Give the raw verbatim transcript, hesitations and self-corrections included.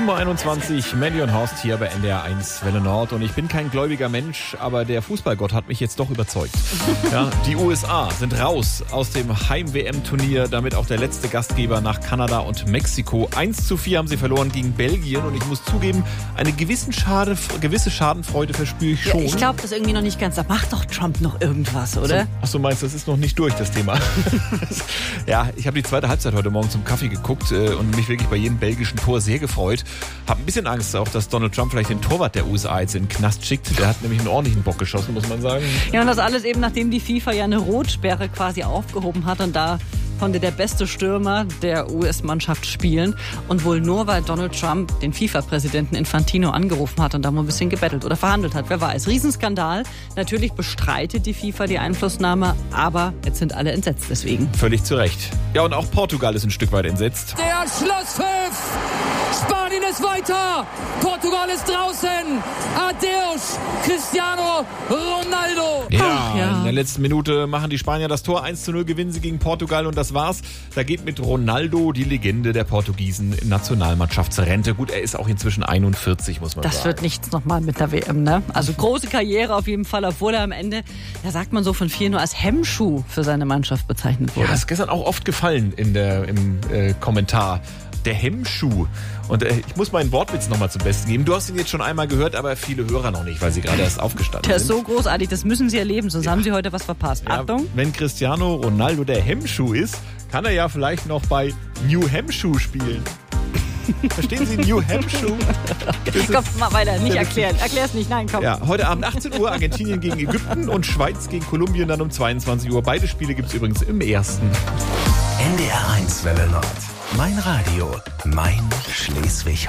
sieben Uhr einundzwanzig, Mandy und Horst hier bei N D R eins Welle Nord. Und ich bin kein gläubiger Mensch, aber der Fußballgott hat mich jetzt doch überzeugt. Ja, die U S A sind raus aus dem Heim-W M-Turnier, damit auch der letzte Gastgeber nach Kanada und Mexiko. eins zu vier haben sie verloren gegen Belgien und ich muss zugeben, eine gewissen Schade, gewisse Schadenfreude verspüre ich schon. Ja, ich glaube, das irgendwie noch nicht ganz. Da macht doch Trump noch irgendwas, oder? Ach so, meinst du, das ist noch nicht durch, das Thema? Ja, ich habe die zweite Halbzeit heute Morgen zum Kaffee geguckt äh, und mich wirklich bei jedem belgischen Tor sehr gefreut. Hab ein bisschen Angst auch, dass Donald Trump vielleicht den Torwart der U S A jetzt in den Knast schickt. Der hat nämlich einen ordentlichen Bock geschossen, muss man sagen. Ja, und das alles eben, nachdem die FIFA ja eine Rotsperre quasi aufgehoben hat und da konnte der beste Stürmer der U S-Mannschaft spielen und wohl nur, weil Donald Trump den FIFA-Präsidenten Infantino angerufen hat und da mal ein bisschen gebettelt oder verhandelt hat, wer weiß. Riesenskandal. Natürlich bestreitet die FIFA die Einflussnahme, aber jetzt sind alle entsetzt deswegen. Völlig zu Recht. Ja, und auch Portugal ist ein Stück weit entsetzt. Der Schlusspfiff! Spanien ist weiter! Portugal ist draußen! Adeus, Cristiano Ronaldo! Ja, Ach, ja, in der letzten Minute machen die Spanier das Tor. eins zu null gewinnen sie gegen Portugal und das war's. Da geht mit Ronaldo die Legende der Portugiesen in Nationalmannschaftsrente. Gut, er ist auch inzwischen einundvierzig, muss man das sagen. Das wird nichts nochmal mit der W M, ne? Also große Karriere auf jeden Fall, obwohl er am Ende, da sagt man so von vielen nur als Hemmschuh für seine Mannschaft bezeichnet wurde. Ja, das ist gestern auch oft gefallen in der, im äh, Kommentar. Der Hemmschuh. Und äh, ich muss meinen Wortwitz nochmal zum Besten geben. Du hast ihn jetzt schon einmal gehört, aber viele Hörer noch nicht, weil sie gerade erst aufgestanden Der ist sind. so großartig, das müssen Sie erleben, sonst ja. haben Sie heute was verpasst. Ja, Achtung. Wenn Cristiano Ronaldo der Hemmschuh ist, kann er ja vielleicht noch bei New Hampshire spielen. Verstehen Sie New Hampshire? Komm, mal weiter, nicht erklären. Erklär's nicht, nein, komm. Ja, heute Abend achtzehn Uhr Argentinien gegen Ägypten und Schweiz gegen Kolumbien dann um zweiundzwanzig Uhr. Beide Spiele gibt's übrigens im ersten. N D R eins Welle Nord. Mein Radio, mein Schleswig-Holstein.